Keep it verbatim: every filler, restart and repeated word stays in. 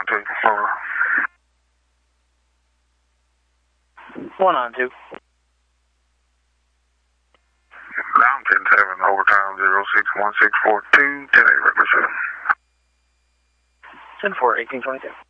two, Florida. one nine two. Down ten seven, overtime zero six one six four two, ten eight, regular show. ten four, eighteen twenty-two.